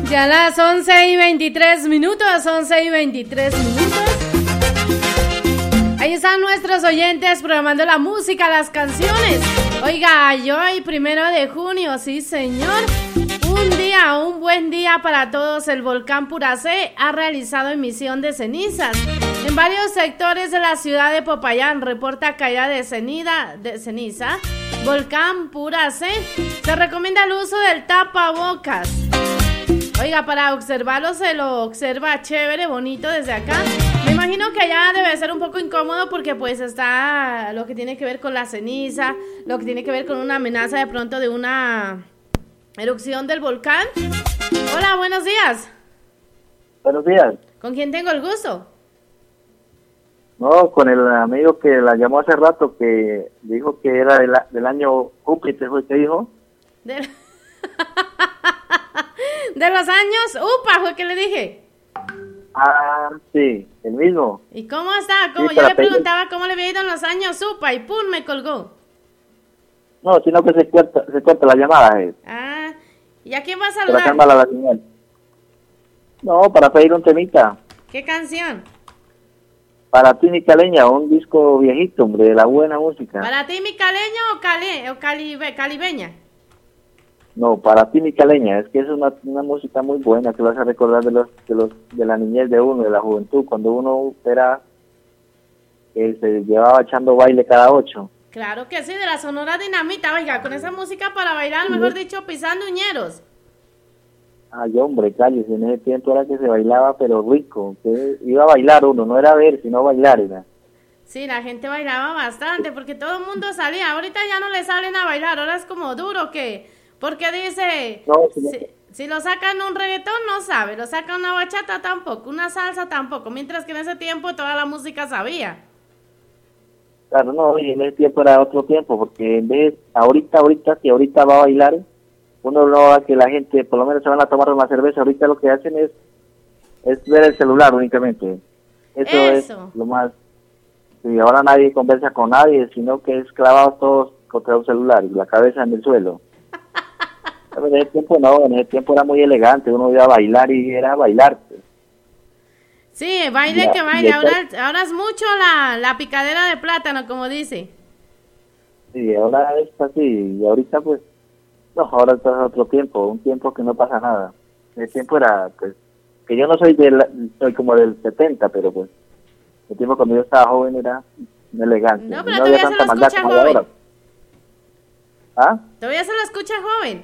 Ya las 11:23, 11:23. Ahí están nuestros oyentes programando la música, las canciones. Oiga, hoy 1 de junio, sí señor. Un buen día para todos. El volcán Puracé ha realizado emisión de cenizas. En varios sectores de la ciudad de Popayán reporta caída de ceniza. Volcán Puracé. Se recomienda el uso del tapabocas. Oiga, para observarlo se lo observa chévere, bonito desde acá. Me imagino que allá debe ser un poco incómodo porque pues está lo que tiene que ver con la ceniza, lo que tiene que ver con una amenaza de pronto de una erupción del volcán. Hola, buenos días. Buenos días. ¿Con quién tengo el gusto? No, con el amigo que la llamó hace rato, que dijo que era del año Júpiter, ¿fue que dijo? De los años UPA, fue que le dije. Ah, sí, el mismo. ¿Y cómo está? Como sí, yo le preguntaba cómo le había ido en los años UPA y ¡pum! Me colgó. No, sino que se corta la llamada. Ah, ¿y a quién va a Para saludar? calmar la señal. No, para pedir un temita. ¿Qué canción? Para ti, mi caleña, un disco viejito, hombre, de la buena música. ¿Para ti, mi caleño o calibeña? No, para ti, mi caleña, es que es una música muy buena que vas a recordar de la niñez de uno, de la juventud, cuando uno era se llevaba echando baile cada 8. Claro que sí, de la Sonora Dinamita, oiga, con esa música para bailar, mejor dicho, pisando uñeros. Ay, hombre, cállese, en ese tiempo era que se bailaba, pero rico, que iba a bailar uno, no era ver, sino bailar, era. Sí, la gente bailaba bastante, porque todo el mundo salía, ahorita ya no le salen a bailar, ahora es como duro que, porque dice, no, si lo sacan un reggaetón no sabe, lo sacan una bachata tampoco, una salsa tampoco, mientras que en ese tiempo toda la música sabía. Claro, no, y en ese tiempo era otro tiempo, porque en vez, si ahorita va a bailar, uno no va a que la gente, por lo menos se van a tomar una cerveza, ahorita lo que hacen es ver el celular únicamente. Eso es lo más. Sí, ahora nadie conversa con nadie, sino que es clavados todos contra un celular y la cabeza en el suelo. En ese tiempo no, en ese tiempo era muy elegante, uno iba a bailar y era bailar. Pues. Sí, baile que baile, ahora es mucho la picadera de plátano, como dice. Sí, ahora es así, y ahorita pues, no, ahora es otro tiempo, un tiempo que no pasa nada. El tiempo era, pues, que yo no soy soy como del 70, pero pues, el tiempo cuando yo estaba joven era elegante. No, pero todavía se lo escucha joven. ¿Ah? ¿Todavía se lo escucha joven?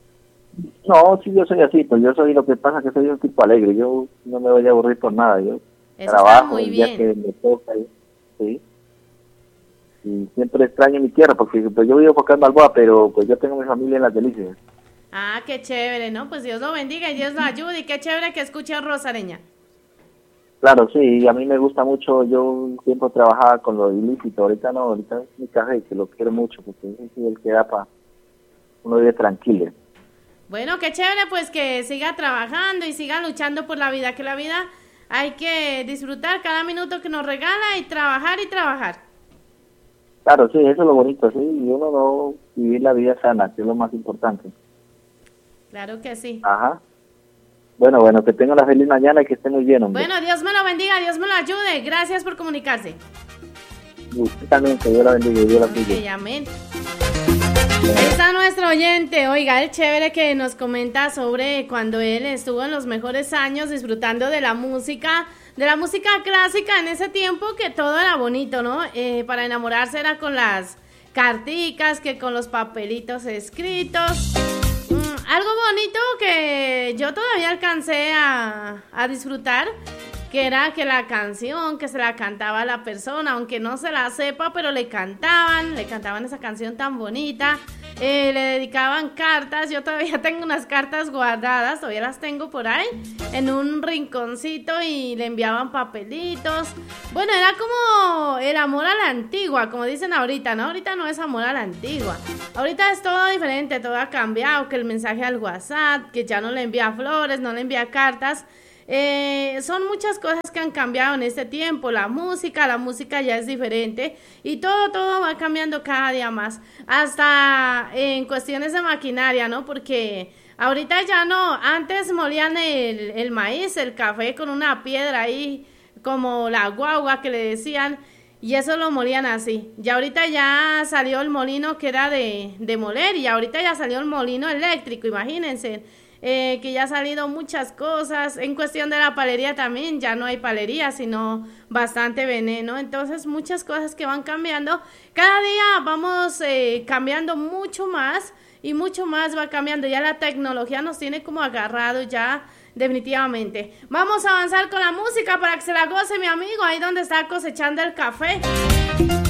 No, sí, yo soy así, pues yo soy, lo que pasa que soy un tipo alegre, yo no me voy a aburrir por nada, yo eso trabajo el día que me toca, sí. Y siempre extraño mi tierra, porque pues yo vivo por acá en Balboa, pero pues yo tengo mi familia en Las Delicias. Ah, qué chévere, ¿no? Pues Dios lo bendiga y Dios lo ayude, y qué chévere que escuche a Rosareña. Claro, sí, a mí me gusta mucho, yo un tiempo trabajaba con lo ilícito, ahorita no, ahorita es mi café, que lo quiero mucho, porque es el que da para uno vive tranquilo. Bueno, qué chévere, pues que siga trabajando y siga luchando por la vida, que la vida hay que disfrutar cada minuto que nos regala y trabajar y trabajar. Claro, sí, eso es lo bonito, sí, y uno no vivir la vida sana, que es lo más importante. Claro que sí. Ajá. Bueno, que tenga una feliz mañana y que esté muy bien, hombre. Bueno, Dios me lo bendiga, Dios me lo ayude. Gracias por comunicarse. Usted también, que Dios la bendiga y Dios la bendiga. Amén. Ahí está nuestro oyente. Oiga, el chévere que nos comenta sobre cuando él estuvo en los mejores años disfrutando de la música clásica en ese tiempo, que todo era bonito, ¿no? Para enamorarse era con las carticas, que con los papelitos escritos. Algo bonito que yo todavía alcancé a disfrutar, que era que la canción que se la cantaba a la persona, aunque no se la sepa, pero le cantaban esa canción tan bonita, le dedicaban cartas. Yo todavía tengo unas cartas guardadas, todavía las tengo por ahí, en un rinconcito, y le enviaban papelitos. Bueno, era como el amor a la antigua, como dicen ahorita, ¿no? Ahorita no es amor a la antigua, ahorita es todo diferente, todo ha cambiado, que el mensaje al WhatsApp, que ya no le envía flores, no le envía cartas. Son muchas cosas que han cambiado en este tiempo. La música ya es diferente, y todo va cambiando cada día más, hasta en cuestiones de maquinaria, ¿no? Porque Ahorita ya no, antes molían el maíz, el café con una piedra ahí, como la guagua que le decían, y eso lo molían así. Y ahorita ya salió el molino que era de moler, y ahorita ya salió el molino eléctrico, imagínense. Que ya ha salido muchas cosas, en cuestión de la palería también, ya no hay palería, sino bastante veneno, entonces muchas cosas que van cambiando, cada día vamos cambiando mucho más, y mucho más va cambiando, ya la tecnología nos tiene como agarrado ya definitivamente. Vamos a avanzar con la música para que se la goce mi amigo, ahí donde está cosechando el café.